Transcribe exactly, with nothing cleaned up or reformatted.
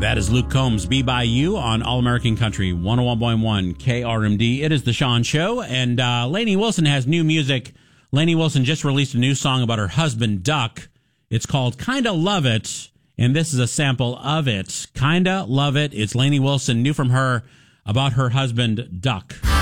That is Luke Combs, Be By You on All American Country, one oh one point one K R M D. It is the Sean Show, and uh, Lainey Wilson has new music. Lainey Wilson just released a new song about her husband, Duck. It's called Kinda Love It, and this is a sample of it. Kinda Love It. It's Lainey Wilson, new from her, about her husband, Duck.